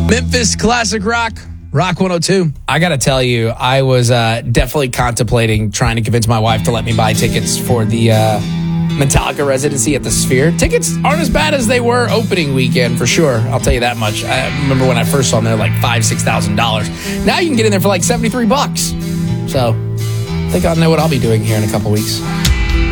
Memphis Classic Rock, Rock 102. I got to tell you, I was definitely contemplating trying to convince my wife to let me buy tickets for the Metallica residency at the Sphere. Tickets aren't as bad as they were opening weekend, for sure. I'll tell you that much. I remember when I first saw them, they were like $5,000, $6,000. Now you can get in there for like $73. So I think I'll know what I'll be doing here in a couple weeks.